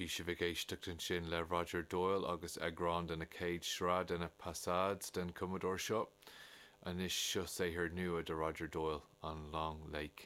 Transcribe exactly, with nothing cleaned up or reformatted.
Bhí si bh éisteachtain sin le Roger Doyle agus agrán den na céad shrad den na Passades den Commodore seo. Anis seo saothar nua de Roger Doyle an Long Lake.